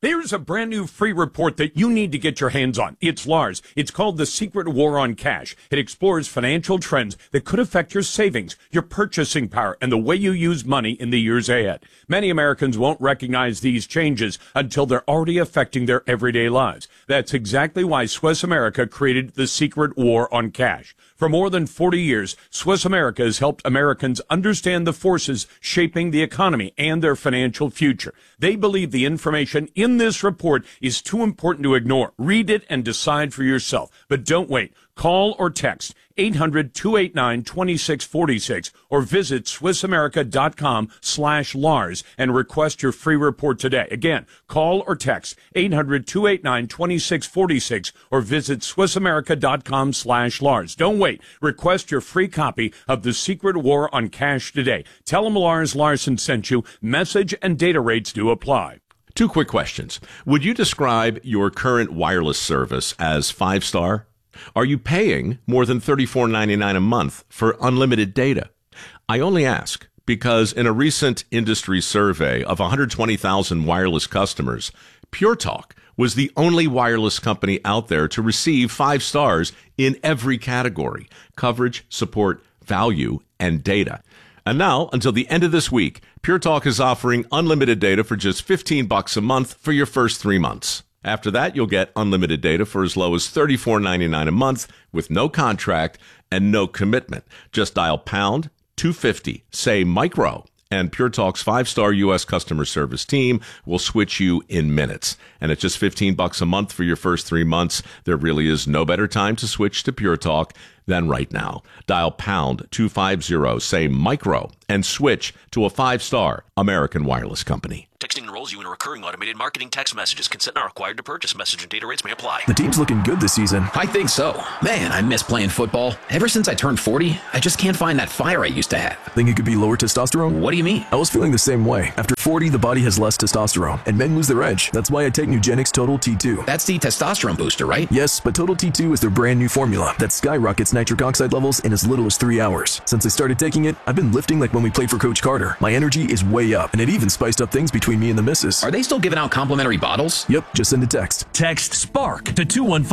There's a brand new free report that you need to get your hands on. It's Lars. It's called The Secret War on Cash. It explores financial trends that could affect your savings, your purchasing power, and the way you use money in the years ahead. Many Americans won't recognize these changes until they're already affecting their everyday lives. That's exactly why Swiss America created The Secret War on Cash. For more than 40 years, Swiss America has helped Americans understand the forces shaping the economy and their financial future. They believe the information in this report is too important to ignore. Read it and decide for yourself. But don't wait. Call or text 800-289-2646 or visit SwissAmerica.com/Lars and request your free report today. Again, call or text 800-289-2646 or visit SwissAmerica.com/Lars. Don't wait. Request your free copy of The Secret War on Cash today. Tell them Lars Larson sent you. Message and data rates do apply. 2 quick questions. Would you describe your current wireless service as 5-star? Are you paying more than $34.99 a month for unlimited data? I only ask because in a recent industry survey of 120,000 wireless customers, Pure Talk was the only wireless company out there to receive 5 stars in every category: coverage, support, value, and data. And now, until the end of this week, Pure Talk is offering unlimited data for just $15 a month for your first 3 months. After that, you'll get unlimited data for as low as $34.99 a month with no contract and no commitment. Just dial pound 250, say micro, and Pure Talk's 5-star U.S. customer service team will switch you in minutes. And at just $15 a month for your first 3 months, there really is no better time to switch to Pure Talk than right now. Dial pound 250, say micro, and switch to a 5-star American wireless company. Texting enrolls you in a recurring automated marketing text messages. Consent not required to purchase. Message and data rates may apply. The team's looking good this season. I think so. Man, I miss playing football. Ever since I turned 40, I just can't find that fire I used to have. Think it could be lower testosterone? What do you mean? I was feeling the same way. After 40, the body has less testosterone, and men lose their edge. That's why I take Nugenix Total T2. That's the testosterone booster, right? Yes, but Total T2 is their brand new formula that skyrockets nitric oxide levels in as little as 3 hours. Since I started taking it, I've been lifting like when we played for Coach Carter. My energy is way up, and it even spiced up things between me and the missus. Are they still giving out complimentary bottles? Yep, just send a text. Text SPARK to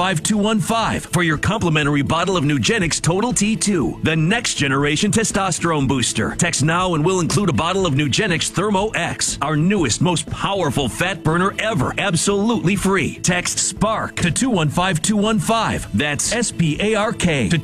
215-215 for your complimentary bottle of Nugenix Total T2, the next generation testosterone booster. Text now and we'll include a bottle of Nugenix Thermo X, our newest, most powerful fat burner ever, absolutely free. Text SPARK to 215-215. That's SPARK to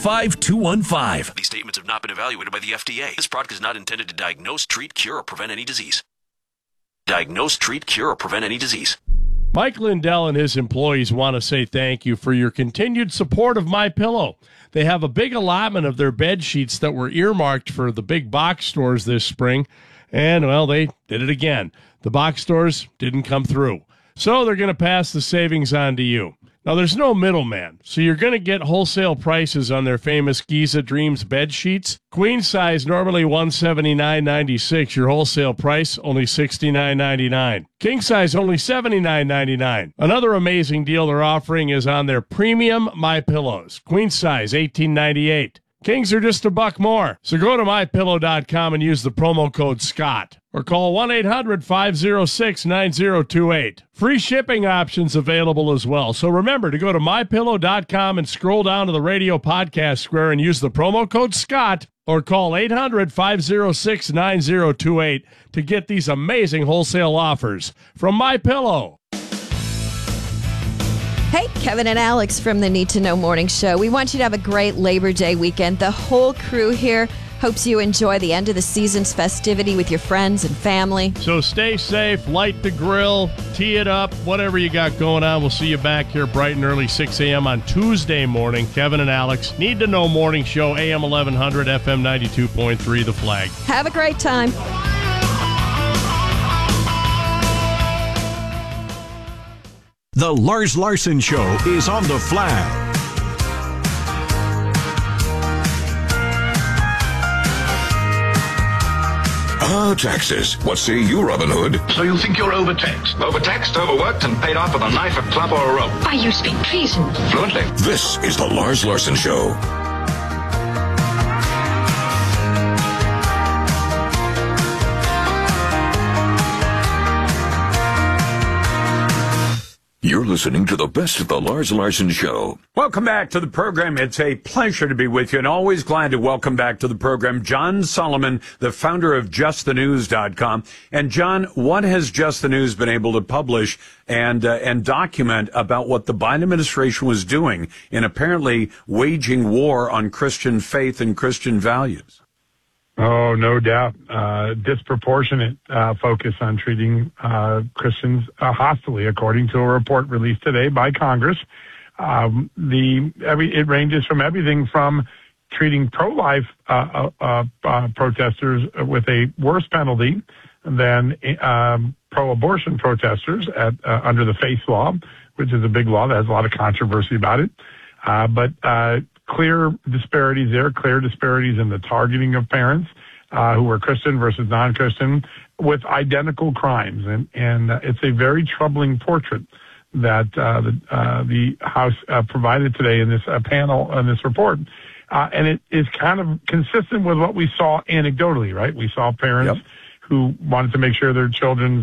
215-215. These statements have not been evaluated by the FDA. This product is not intended to diagnose, treat, cure, or prevent any disease. Diagnose, treat, cure, or prevent any disease. Mike Lindell and his employees want to say thank you for your continued support of MyPillow. They have a big allotment of their bed sheets that were earmarked for the big box stores this spring, and, well, they did it again. The box stores didn't come through, so they're going to pass the savings on to you. Now, there's no middleman, so you're going to get wholesale prices on their famous Giza Dreams bed sheets. Queen size, normally $179.96. Your wholesale price, only $69.99. King size, only $79.99. Another amazing deal they're offering is on their premium MyPillows. Queen size, $18.98. Kings are just $1 more. So go to MyPillow.com and use the promo code SCOTT. Or call 1-800-506-9028. Free shipping options available as well. So remember to go to MyPillow.com and scroll down to the radio podcast square and use the promo code SCOTT. Or call 800-506-9028 to get these amazing wholesale offers from MyPillow. Hey, Kevin and Alex from the Need to Know Morning Show. We want you to have a great Labor Day weekend. The whole crew here hopes you enjoy the end of the season's festivity with your friends and family. So stay safe, light the grill, tee it up, whatever you got going on. We'll see you back here bright and early, 6 a.m. on Tuesday morning. Kevin and Alex, Need to Know Morning Show, AM 1100, FM 92.3, The Flag. Have a great time. The Lars Larson Show is on The Flag. Ah, taxes. What say you, Robin Hood? So you think you're overtaxed? Overtaxed, overworked, and paid off with a knife, a club, or a rope. Why, you speak treason. Fluently. This is the Lars Larson Show. listening to the best of the Lars Larson Show. Welcome back to the program. It's a pleasure to be with you, and always glad to welcome back to the program John Solomon, the founder of JustTheNews.com. And John, what has Just the News been able to publish and document about what the Biden administration was doing in apparently waging war on Christian faith and Christian values? Oh, no doubt. Disproportionate focus on treating Christians hostilely, according to a report released today by Congress. It ranges from everything from treating pro-life protesters with a worse penalty than pro-abortion protesters under the FACE law, which is a big law that has a lot of controversy about it. But clear disparities there, clear disparities in the targeting of parents who are Christian versus non-Christian with identical crimes. And it's a very troubling portrait that the House provided today in this panel on this report. And it is kind of consistent with what we saw anecdotally, right? We saw parents who wanted to make sure their children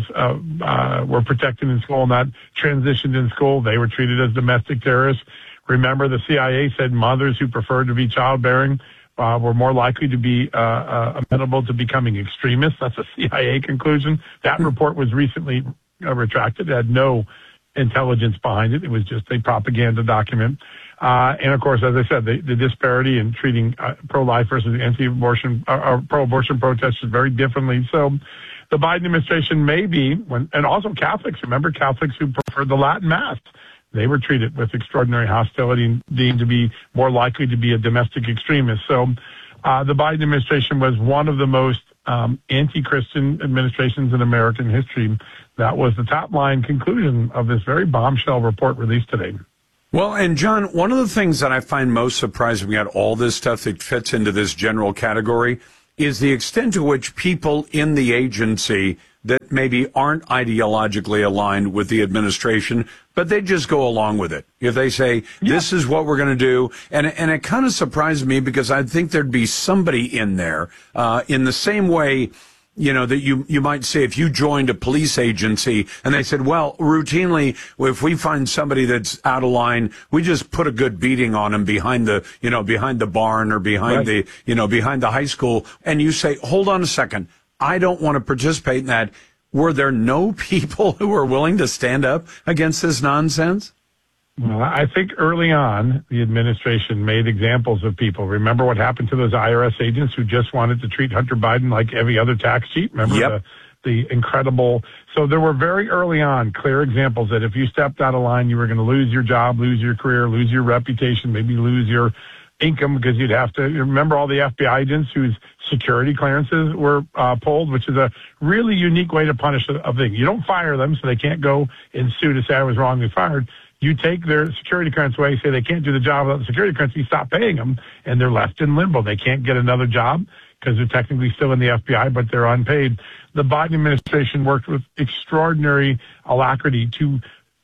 were protected in school, not transitioned in school. They were treated as domestic terrorists. Remember, the CIA said mothers who preferred to be childbearing were more likely to be amenable to becoming extremists. That's a CIA conclusion. That report was recently retracted. It had no intelligence behind it. It was just a propaganda document. And of course, as I said, the disparity in treating pro-life versus anti-abortion or pro-abortion protesters very differently. So the Biden administration may be, and also Catholics, remember Catholics who preferred the Latin Mass, they were treated with extraordinary hostility and deemed to be more likely to be a domestic extremist. So the Biden administration was one of the most anti-Christian administrations in American history. That was the top line conclusion of this very bombshell report released today. Well, and John, one of the things that I find most surprising about all this stuff that fits into this general category is the extent to which people in the agency that maybe aren't ideologically aligned with the administration, but they just go along with it. If they say, this is what we're going to do, and it kind of surprised me because I think there'd be somebody in there in the same way, you know, that you might say if you joined a police agency and they said, well, routinely, if we find somebody that's out of line, we just put a good beating on them behind the barn or behind behind the high school. And you say, hold on a second, I don't want to participate in that. Were there no people who were willing to stand up against this nonsense? Well, I think early on, the administration made examples of people. Remember what happened to those IRS agents who just wanted to treat Hunter Biden like every other tax cheat? Remember the incredible... So there were very early on clear examples that if you stepped out of line, you were going to lose your job, lose your career, lose your reputation, maybe lose your income because you'd have to... Remember all the FBI agents whose security clearances were pulled, which is a really unique way to punish a thing. You don't fire them so they can't go and sue to say I was wrongly fired. You take their security clearance away, say they can't do the job without the security clearance, you stop paying them, and they're left in limbo. They can't get another job because they're technically still in the FBI, but they're unpaid. The Biden administration worked with extraordinary alacrity to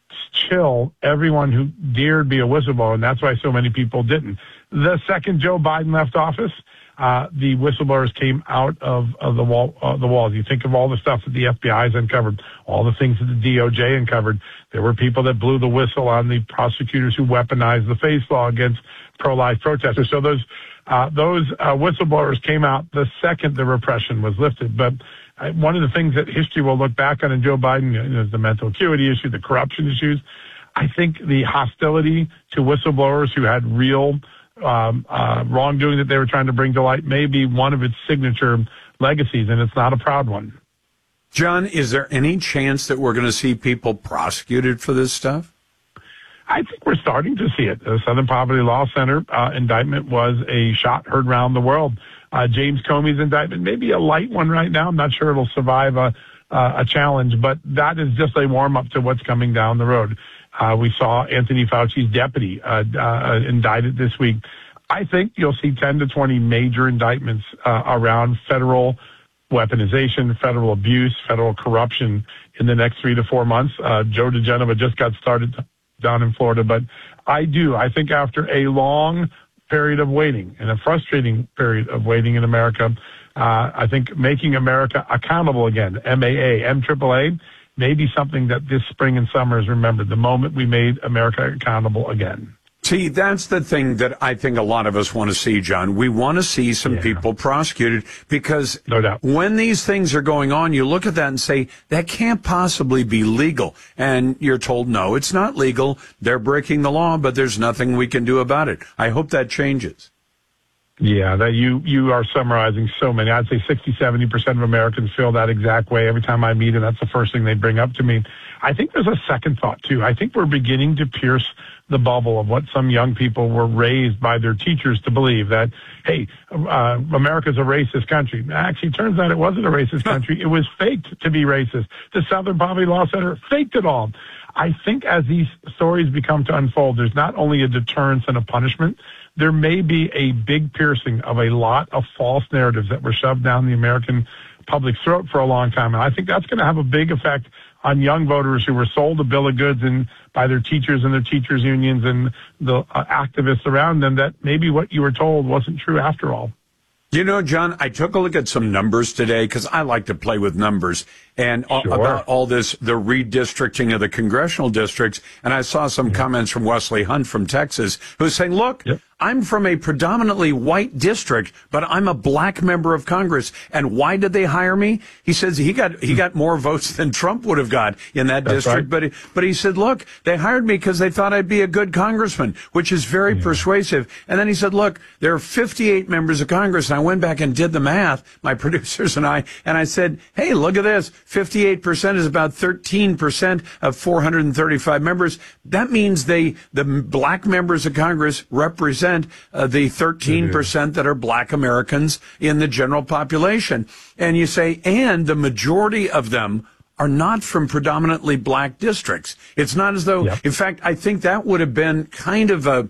chill everyone who dared be a whistleblower, and that's why so many people didn't. The second Joe Biden left office, the whistleblowers came out of the walls. You think of all the stuff that the FBI has uncovered, all the things that the DOJ uncovered. There were people that blew the whistle on the prosecutors who weaponized the FACE law against pro-life protesters. So those whistleblowers came out the second the repression was lifted. But one of the things that history will look back on in Joe Biden is the mental acuity issue, the corruption issues. I think the hostility to whistleblowers who had real wrongdoing that they were trying to bring to light may be one of its signature legacies, and it's not a proud one. John, is there any chance that we're going to see people prosecuted for this stuff? I think we're starting to see it. The Southern Poverty Law Center indictment was a shot heard around the world. James Comey's indictment may be a light one right now. I'm not sure it'll survive a challenge, but that is just a warm-up to what's coming down the road. We saw Anthony Fauci's deputy indicted this week. I think you'll see 10 to 20 major indictments around federal weaponization, federal abuse, federal corruption in the next 3 to 4 months. Joe DeGenova just got started down in Florida, but I think after a long period of waiting and a frustrating period of waiting in America, I think making America accountable again, MAA, MAAA, maybe something that this spring and summer is remembered, the moment we made America accountable again. See, that's the thing that I think a lot of us want to see, John. We want to see some people prosecuted because no doubt. When these things are going on, you look at that and say, that can't possibly be legal. And you're told, no, it's not legal. They're breaking the law, but there's nothing we can do about it. I hope that changes. Yeah, that you are summarizing so many. I'd say 60-70% of Americans feel that exact way. Every time I meet them, that's the first thing they bring up to me. I think there's a second thought, too. I think we're beginning to pierce the bubble of what some young people were raised by their teachers to believe, that, hey, America's a racist country. Actually, it turns out it wasn't a racist country. It was faked to be racist. The Southern Poverty Law Center faked it all. I think as these stories become to unfold, there's not only a deterrence and a punishment, there may be a big piercing of a lot of false narratives that were shoved down the American public's throat for a long time. And I think that's going to have a big effect on young voters who were sold a bill of goods by their teachers and their teachers' unions and the activists around them, that maybe what you were told wasn't true after all. You know, John, I took a look at some numbers today because I like to play with numbers and about all this, the redistricting of the congressional districts. And I saw some comments from Wesley Hunt from Texas who's saying, look, I'm from a predominantly white district, but I'm a black member of Congress. And why did they hire me? He says he got more votes than Trump would have got in that district. Right. But he said, look, they hired me because they thought I'd be a good congressman, which is very persuasive. And then he said, look, there are 58 members of Congress. And I went back and did the math, my producers and I said, hey, look at this. 58% is about 13% of 435 members. That means the black members of Congress represent the 13% that are black Americans in the general population. And you say, and the majority of them are not from predominantly black districts. It's not as though, in fact, I think that would have been kind of a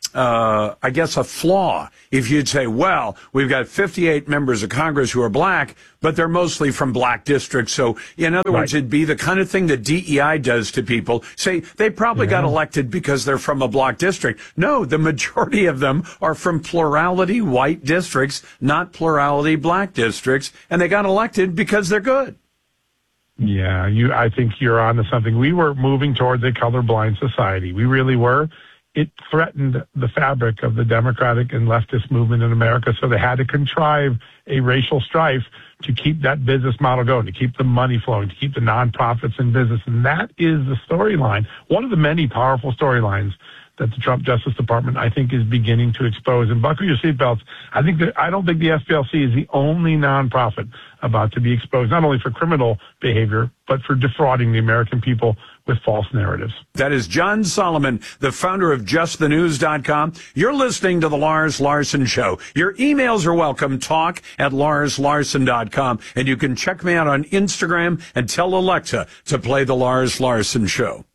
flaw if you'd say, well, we've got 58 members of Congress who are black, but they're mostly from black districts. So, in other words, it'd be the kind of thing that DEI does to people. Say, they probably got elected because they're from a black district. No, the majority of them are from plurality white districts, not plurality black districts, and they got elected because they're good. Yeah, I think you're on to something. We were moving towards a colorblind society. We really were. It threatened the fabric of the democratic and leftist movement in America, so they had to contrive a racial strife to keep that business model going, to keep the money flowing, to keep the nonprofits in business. And that is the storyline, one of the many powerful storylines that the Trump Justice Department, I think, is beginning to expose. And buckle your seatbelts. I don't think the SPLC is the only nonprofit about to be exposed, not only for criminal behavior, but for defrauding the American people with false narratives. That is John Solomon, the founder of JustTheNews.com. You're listening to The Lars Larson Show. Your emails are welcome, talk@LarsLarson.com. And you can check me out on Instagram and tell Alexa to play The Lars Larson Show.